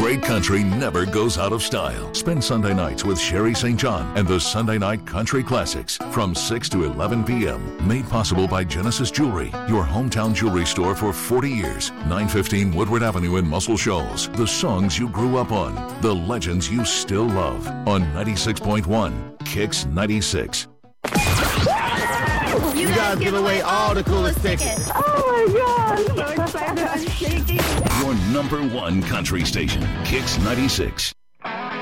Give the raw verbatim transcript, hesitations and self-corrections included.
Great country never goes out of style. Spend Sunday nights with Sherry Saint John and the Sunday Night Country Classics from six to eleven p.m. Made possible by Genesis Jewelry, your hometown jewelry store for forty years. nine fifteen Woodward Avenue in Muscle Shoals. The songs you grew up on, the legends you still love. On ninety-six point one, Kicks ninety-six. You, you guys give away all the coolest tickets. Oh my God, I'm so excited. I'm shaking. Your number one country station, Kicks ninety-six.